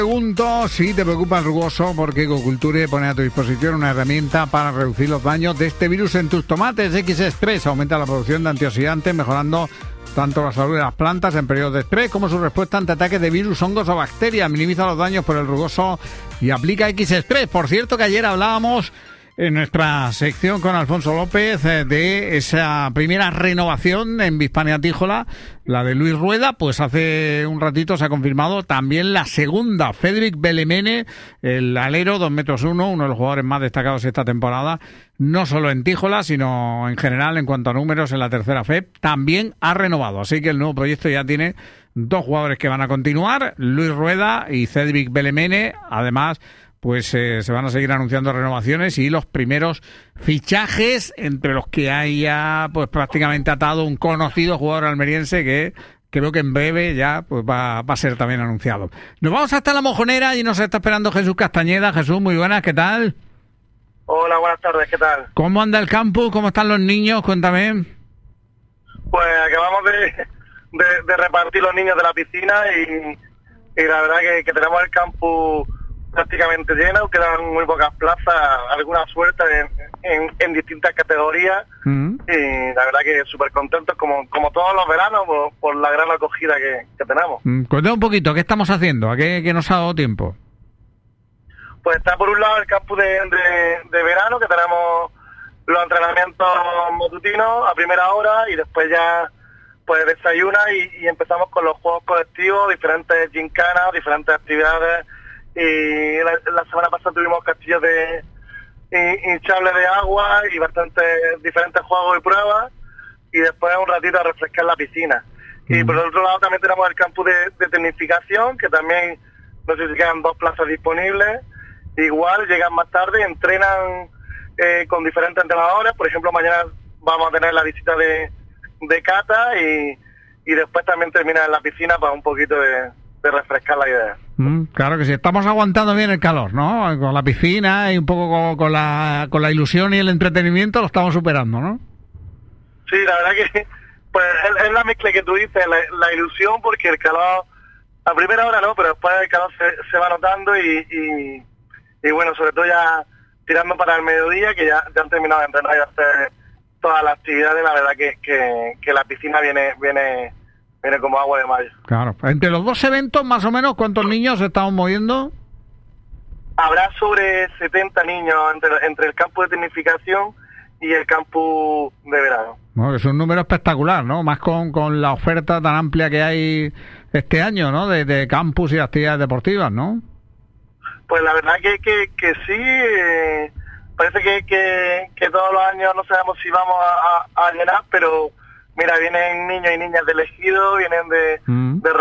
Pregunto si te preocupa el rugoso, porque Ecoculture pone a tu disposición una herramienta para reducir los daños de este virus en tus tomates. X-Stress aumenta la producción de antioxidantes, mejorando tanto la salud de las plantas en periodos de estrés como su respuesta ante ataques de virus, hongos o bacterias. Minimiza los daños por el rugoso y aplica X-Stress. Por cierto, que ayer hablábamos en nuestra sección con Alfonso López de esa primera renovación en Bispania Tíjola, la de Luis Rueda. Pues hace un ratito se ha confirmado también la segunda. Cédric Belemene, el alero, 2 metros 1, uno de los jugadores más destacados esta temporada, no solo en Tíjola, sino en general en cuanto a números en la tercera FEP, también ha renovado. Así que el nuevo proyecto ya tiene 2 jugadores que van a continuar, Luis Rueda y Cédric Belemene. Además, pues se van a seguir anunciando renovaciones y los primeros fichajes, entre los que haya pues prácticamente atado un conocido jugador almeriense que creo que en breve ya pues va a ser también anunciado. Nos vamos hasta La Mojonera y nos está esperando Jesús Castañeda. Jesús, muy buenas, ¿qué tal? Hola, buenas tardes, ¿qué tal? ¿Cómo anda el campus? ¿Cómo están los niños? Cuéntame. Pues acabamos de repartir los niños de la piscina y la verdad que tenemos el campus prácticamente lleno, quedan muy pocas plazas, alguna suerte en distintas categorías y la verdad que súper contentos como todos los veranos por la gran acogida que tenemos. Cuéntame un poquito, ¿qué estamos haciendo? ¿A qué nos ha dado tiempo? Pues está por un lado el campus de verano, que tenemos los entrenamientos matutinos a primera hora y después ya pues desayuna y empezamos con los juegos colectivos, diferentes gincanas, diferentes actividades. Y la semana pasada tuvimos castillos de hinchables de agua y bastantes diferentes juegos y pruebas, y después un ratito a refrescar la piscina. Y por el otro lado también tenemos el campus de tecnificación, que también no sé si quedan 2 plazas disponibles. Igual llegan más tarde, entrenan con diferentes entrenadores. Por ejemplo, mañana vamos a tener la visita de cata y después también termina en la piscina para un poquito de refrescar la idea. Claro que sí, estamos aguantando bien el calor, ¿no? Con la piscina y un poco con la ilusión y el entretenimiento lo estamos superando, ¿no? Sí, la verdad que pues es la mezcla que tú dices, la ilusión, porque el calor a primera hora no, pero después el calor se va notando y bueno, sobre todo ya tirando para el mediodía, que ya han terminado de entrenar y de hacer todas las actividades. La verdad que la piscina viene como agua de mayo. Claro. Entre los 2 eventos, más o menos, ¿cuántos niños estamos moviendo? Habrá sobre 70 niños entre el campus de tecnificación y el campus de verano. Bueno, es un número espectacular, ¿no? Más con la oferta tan amplia que hay este año, ¿no? De campus y actividades deportivas, ¿no? Pues la verdad que sí. Parece que todos los años no sabemos si vamos a llenar, pero mira, vienen niños y niñas de Ejido, vienen